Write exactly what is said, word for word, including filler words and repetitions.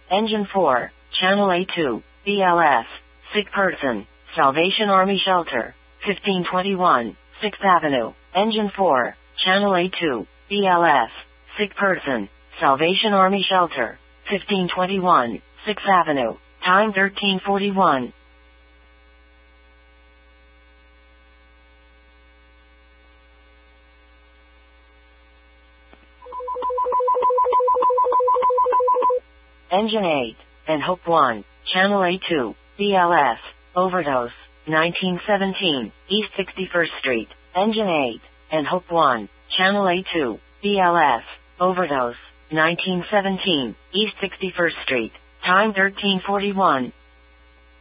Engine four, Channel A two, B L S, sick person, Salvation Army Shelter, fifteen twenty-one, sixth Avenue. Engine four, Channel A two, B L S, sick person, Salvation Army Shelter, fifteen twenty-one, sixth Avenue. Time thirteen forty-one. Engine eight, and Hope one, Channel A two, B L S, overdose, nineteen seventeen, East sixty-first Street. Engine eight, and Hope one, Channel A two, B L S, overdose, nineteen seventeen, East sixty-first Street. Time thirteen forty-one.